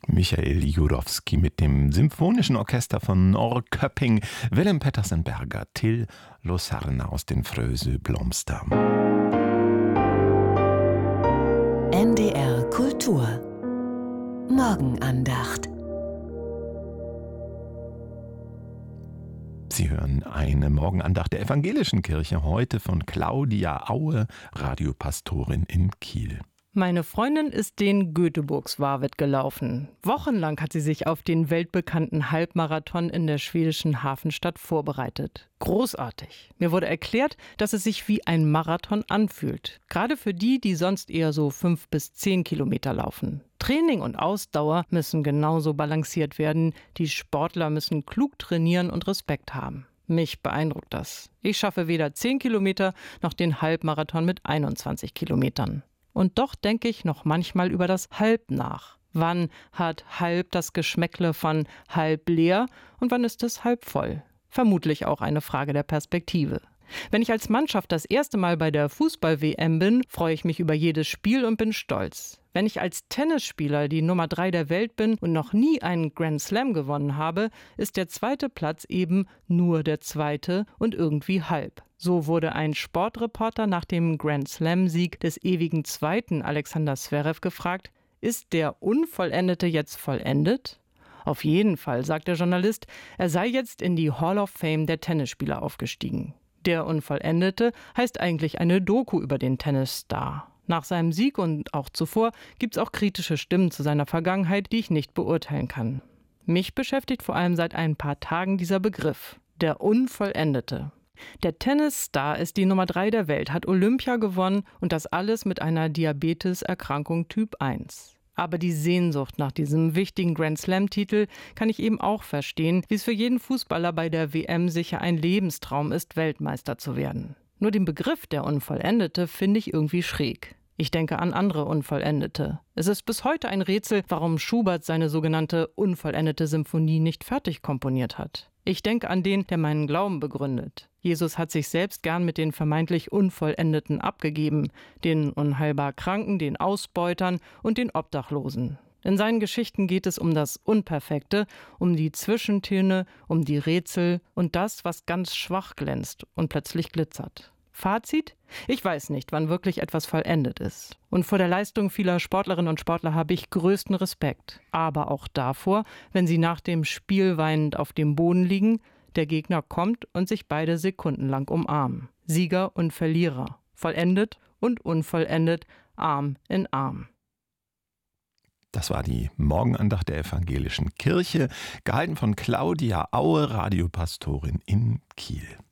Michael Jurowski mit dem Symphonischen Orchester von Norrköping, Willem Pettersen-Berger, Till Losarna aus den Frösö Blomster. NDR Kultur Morgenandacht. Sie hören eine Morgenandacht der Evangelischen Kirche, heute von Claudia Aue, Radiopastorin in Kiel. Meine Freundin ist den Göteborgsvarvet gelaufen. Wochenlang hat sie sich auf den weltbekannten Halbmarathon in der schwedischen Hafenstadt vorbereitet. Großartig. Mir wurde erklärt, dass es sich wie ein Marathon anfühlt. Gerade für die, die sonst eher so 5 bis 10 Kilometer laufen. Training und Ausdauer müssen genauso balanciert werden. Die Sportler müssen klug trainieren und Respekt haben. Mich beeindruckt das. Ich schaffe weder 10 Kilometer noch den Halbmarathon mit 21 Kilometern. Und doch denke ich noch manchmal über das Halb nach. Wann hat halb das Geschmäckle von halb leer und wann ist es halb voll? Vermutlich auch eine Frage der Perspektive. Wenn ich als Mannschaft das erste Mal bei der Fußball-WM bin, freue ich mich über jedes Spiel und bin stolz. Wenn ich als Tennisspieler die Nummer 3 der Welt bin und noch nie einen Grand Slam gewonnen habe, ist der zweite Platz eben nur der zweite und irgendwie halb. So wurde ein Sportreporter nach dem Grand Slam-Sieg des ewigen Zweiten Alexander Zverev gefragt, ist der Unvollendete jetzt vollendet? Auf jeden Fall, sagt der Journalist, er sei jetzt in die Hall of Fame der Tennisspieler aufgestiegen. Der Unvollendete heißt eigentlich eine Doku über den Tennisstar. Nach seinem Sieg und auch zuvor gibt es auch kritische Stimmen zu seiner Vergangenheit, die ich nicht beurteilen kann. Mich beschäftigt vor allem seit ein paar Tagen dieser Begriff, der Unvollendete. Der Tennisstar ist die Nummer 3 der Welt, hat Olympia gewonnen und das alles mit einer Diabeteserkrankung Typ 1. Aber die Sehnsucht nach diesem wichtigen Grand-Slam-Titel kann ich eben auch verstehen, wie es für jeden Fußballer bei der WM sicher ein Lebenstraum ist, Weltmeister zu werden. Nur den Begriff der Unvollendete finde ich irgendwie schräg. Ich denke an andere Unvollendete. Es ist bis heute ein Rätsel, warum Schubert seine sogenannte unvollendete Symphonie nicht fertig komponiert hat. Ich denke an den, der meinen Glauben begründet. Jesus hat sich selbst gern mit den vermeintlich Unvollendeten abgegeben, den unheilbar Kranken, den Ausbeutern und den Obdachlosen. In seinen Geschichten geht es um das Unperfekte, um die Zwischentöne, um die Rätsel und das, was ganz schwach glänzt und plötzlich glitzert. Fazit? Ich weiß nicht, wann wirklich etwas vollendet ist. Und vor der Leistung vieler Sportlerinnen und Sportler habe ich größten Respekt. Aber auch davor, wenn sie nach dem Spiel weinend auf dem Boden liegen, der Gegner kommt und sich beide sekundenlang umarmen. Sieger und Verlierer. Vollendet und unvollendet, Arm in Arm. Das war die Morgenandacht der Evangelischen Kirche, gehalten von Claudia Aue, Radiopastorin in Kiel.